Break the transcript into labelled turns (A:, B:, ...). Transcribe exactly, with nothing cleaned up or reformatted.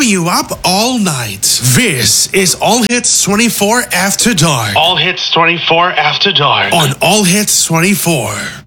A: keeping you up all night. This is All Hits twenty-four After Dark.
B: All Hits twenty-four After Dark.
A: On All Hits twenty-four.